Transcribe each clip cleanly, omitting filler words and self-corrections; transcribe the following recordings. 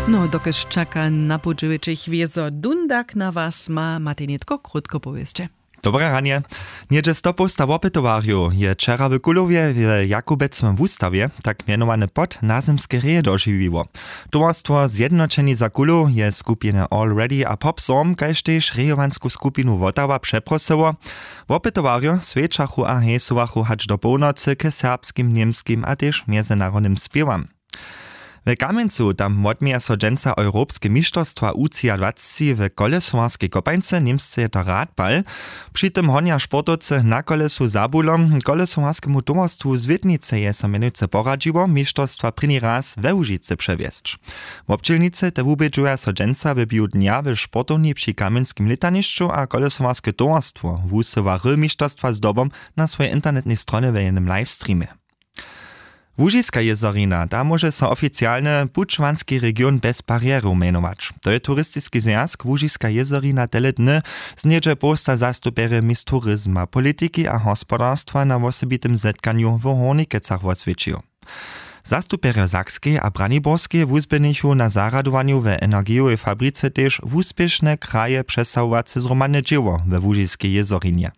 No, dokiż czeka na podżywiczych wiezo Dundak na was ma Martinitko krótko powieście. Dobre ranie. Niedzie stoposta wopytowariu je wczera w Kulowie w Jakubeckim wustawie tak mianowany pod nazemskie reje dożywiło. Towarstwo Zjednoczeni za Kulo je skupine Already a Popsom, kaž tež rejowansku skupinu Wotawa przeprosiło. Wopytowariu sweczachu a hesowachu hacz do północy k serbskim, niemskim a tež międzynarodnym spiewam. W Kamieńcu tam odmija so dżęca Europskie Mistrzostwa UCI-20 w koleswarskiej kopańce, niemsce je to radbal. Przy tym honia sportowcy na kolesu zabulom. Koleswarskiemu towarstwu z Wiednice je so mianujce poradziło mistrzostwa pryni raz we Łužice przewiesć. W obczylnicy te wubedżuje so dżęca wybił dnia w sportowni przy kamieńskim letaniszczu, a koleswarskie towarstwo wusywa mistrzostwa z dobą na swojej internetnej stronie w jednym livestreamie. Łužiska jezorina, da może so oficjalny Bučvanski region bez barierów mianować. To je turystyczny zjazd Łužiska jezorina tele dny zniedzie posta zastupery mis turyzma, polityki a gospodarstwa na osobitym zetkaniu w Hornikecach odsvědčil. Zastupery Sakskie a Braniborskie wuzbenichu na zaradowaniu w energiowej fabryce też wuspieszne kraje przesahowace zromadne dzieło we Łužiskiej jezorinie.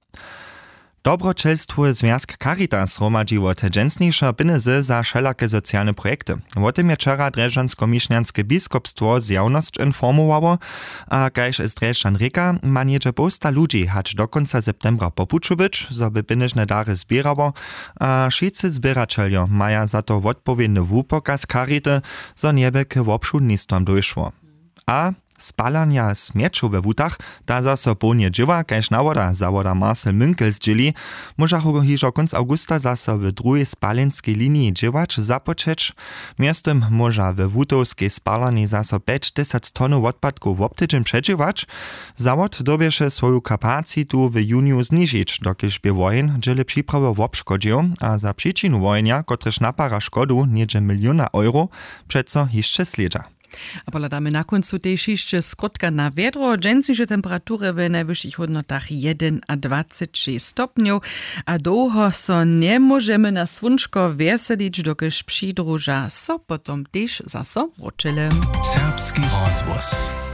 Dobročelstwo Związk Caritas romadziło te dżęsniejsze pieniądze za wszelakie socjalne projekty. O tym je wczera Drežansko-Mišňanske biskupstwo zjawność informowało, a kaž z Drežan reka, ma niedzie posta ludzi hacz do końca septembra popuczu być, zoby pieniężne dary zbierało, a wszyscy zbieraczeljo maja za to odpowiedny wupokaz Carity, zo niebe k obszudnictwom dojszło. A spalania śmieczu we wutach, da za so połnie dzieła, kaž nawoda zawoda Marcel Münkel zdzieli, może hižo konc augusta zase w drugiej spalenskiej linii dziełacz zapoczeć. Miastem może we wutowskiej spalani zase 5-10 tonów odpadków w obtydziem przedziewać. Zawod dobiesze swoją kapacitu w juniu zniżyć, dokiż by wojen dzieli przyprawy w obszkodził, a za przyczinu wojenia, kotryż napara szkodu niedzie miliona euro, przeco jeszcze sledza. A poladamy na końcu też jeszcze skrótka na wiadro. Dżęsniejsze temperatury w najwyższych hodnotach 1 a 26 stopniów, a długo so nie możemy na słonczko weselić, dokiż przydruża so potom też zaso wrócili. Serbski rozgłos.